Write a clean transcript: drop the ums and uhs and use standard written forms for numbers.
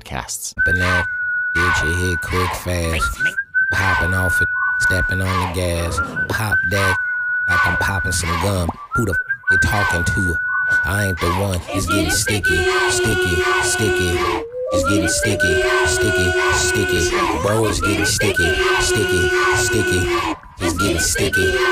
podcasts. Banana, get your hit quick fast. Popping off it, stepping on the gas. Pop that like I'm popping some gum. Who the you talking to? I ain't the one. It's getting sticky, sticky, sticky. It's getting sticky, sticky, sticky. Bro, it's getting sticky, sticky, sticky. It's getting sticky.